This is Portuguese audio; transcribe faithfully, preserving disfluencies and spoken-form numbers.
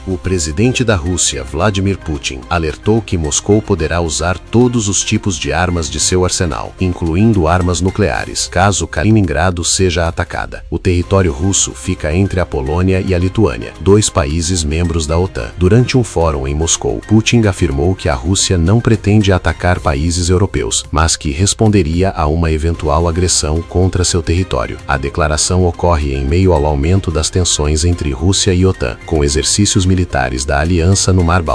O presidente da Rússia, Vladimir Putin, alertou que Moscou poderá usar todos os tipos de armas de seu arsenal, incluindo armas nucleares, caso Kaliningrado seja atacada. O território russo fica entre a Polônia e a Lituânia, dois países membros da OTAN. Durante um fórum em Moscou, Putin afirmou que a Rússia não pretende atacar países europeus, mas que responderia a uma eventual agressão contra seu território. A declaração ocorre em meio ao aumento das tensões entre Rússia e OTAN, com exercícios militares da aliança no Mar Báltico.